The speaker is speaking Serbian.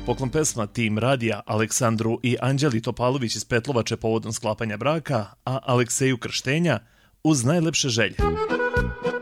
Poklon pesma Tim Radija Aleksandru i Anđeli Topalović iz Petlovače povodom sklapanja braka, a Alekseju krštenja uz najlepše želje.